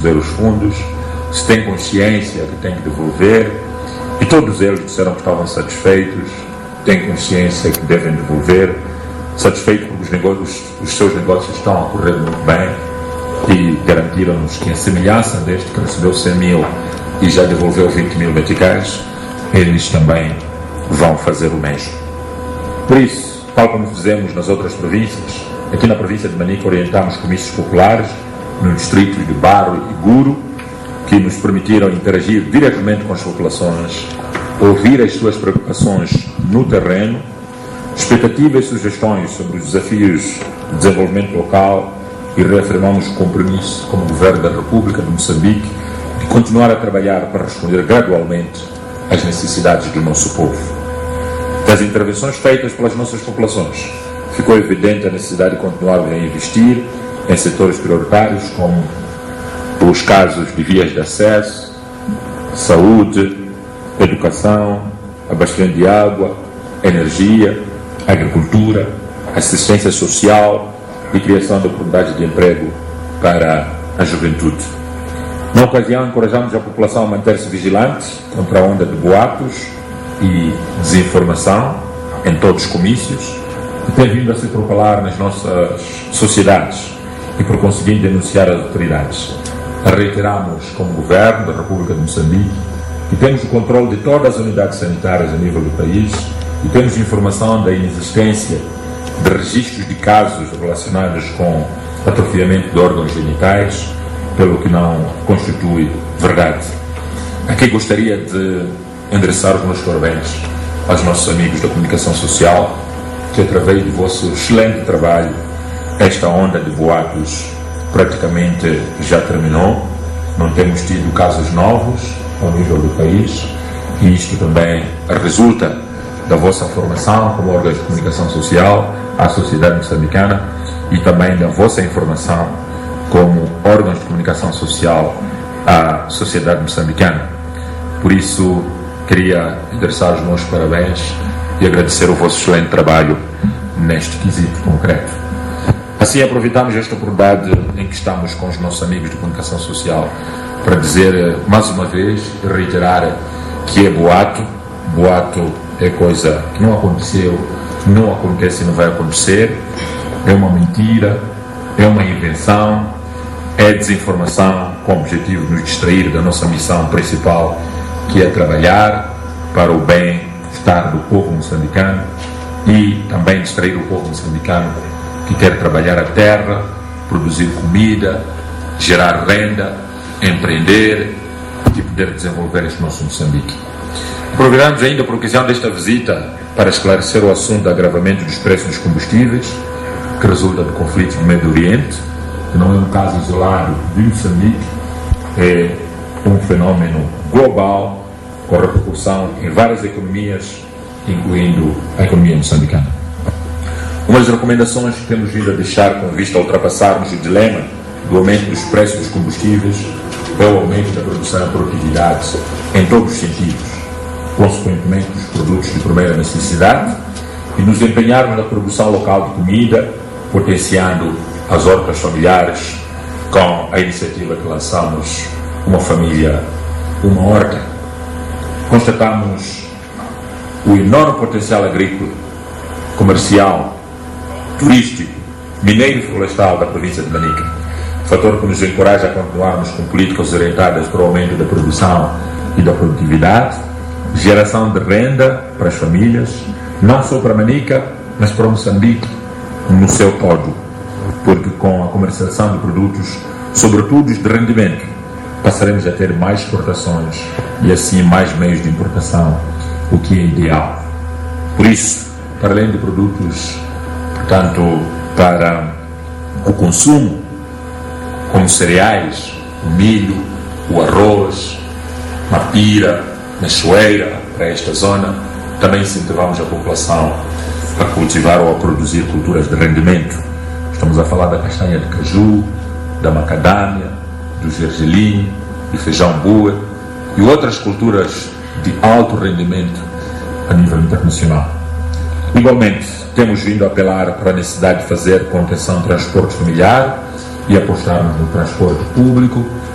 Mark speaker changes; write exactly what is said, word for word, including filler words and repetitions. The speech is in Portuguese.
Speaker 1: os fundos, se tem consciência que tem que devolver, e todos eles disseram que estavam satisfeitos, têm consciência que devem devolver, satisfeitos porque os, negócios, os seus negócios estão a correr muito bem, e garantiram-nos que, a semelhança deste que recebeu cem mil e já devolveu vinte mil meticais, eles também vão fazer o mesmo. Por isso, tal como fizemos nas outras províncias, aqui na província de Manica orientamos comícios populares nos distritos de Barro e Guro, que nos permitiram interagir diretamente com as populações, ouvir as suas preocupações no terreno, expectativas e sugestões sobre os desafios de desenvolvimento local, e reafirmamos o compromisso como Governo da República de Moçambique de continuar a trabalhar para responder gradualmente às necessidades do nosso povo. Das intervenções feitas pelas nossas populações, ficou evidente a necessidade de continuar a investir em setores prioritários como os casos de vias de acesso, saúde, educação, abastecimento de água, energia, agricultura, assistência social e criação de oportunidades de emprego para a juventude. Na ocasião, encorajamos a população a manter-se vigilante contra a onda de boatos e desinformação em todos os comícios, que tem vindo a se propalar nas nossas sociedades e, por conseguinte, denunciar as autoridades. Reiteramos, como Governo da República de Moçambique, que temos o controle de todas as unidades sanitárias a nível do país e temos informação da inexistência de registros de casos relacionados com atrofiamento de órgãos genitais, pelo que não constitui verdade. Aqui gostaria de endereçar os meus parabéns aos nossos amigos da comunicação social, que através do vosso excelente trabalho, esta onda de boatos praticamente já terminou. Não temos tido casos novos ao nível do país, e isto também resulta da vossa formação como órgãos de comunicação social à sociedade moçambicana e também da vossa informação como órgãos de comunicação social à sociedade moçambicana. Por isso, queria endereçar os meus parabéns e agradecer o vosso excelente trabalho neste quesito concreto. Assim, aproveitamos esta oportunidade em que estamos com os nossos amigos de comunicação social para dizer mais uma vez e reiterar que é boato. Boato é coisa que não aconteceu, não acontece e não vai acontecer, é uma mentira, é uma invenção, é desinformação com o objetivo de nos distrair da nossa missão principal, que é trabalhar para o bem-estar do povo moçambicano e também distrair o povo moçambicano que quer trabalhar a terra, produzir comida, gerar renda, empreender e poder desenvolver este nosso Moçambique. Aproveitamos ainda por ocasião desta visita para esclarecer o assunto do agravamento dos preços dos combustíveis, que resulta do conflito no Médio Oriente, que não é um caso isolado de Moçambique, é um fenómeno global com repercussão em várias economias, incluindo a economia moçambicana. Uma das recomendações que temos vindo a deixar com vista a ultrapassarmos o dilema do aumento dos preços dos combustíveis é o aumento da produção e produtividade em todos os sentidos, consequentemente dos produtos de primeira necessidade, e nos empenharmos na produção local de comida, potenciando as hortas familiares com a iniciativa que lançamos Uma Família, Uma Horta. Constatamos o enorme potencial agrícola, comercial, turístico, mineiro e florestal da província de Manica, fator que nos encoraja a continuarmos com políticas orientadas para o aumento da produção e da produtividade, geração de renda para as famílias, não só para Manica, mas para Moçambique no seu todo, porque com a comercialização de produtos, sobretudo os de rendimento, passaremos a ter mais exportações e assim mais meios de importação, o que é ideal. Por isso, para além de produtos, portanto, para o consumo, como cereais, o milho, o arroz, mapira, machoeira, para esta zona, também incentivamos a população a cultivar ou a produzir culturas de rendimento. Estamos a falar da castanha de caju, da macadâmia, do gergelim, do feijão bue e outras culturas de alto rendimento a nível internacional. Igualmente, temos vindo a apelar para a necessidade de fazer contenção do transporte familiar e apostarmos no transporte público,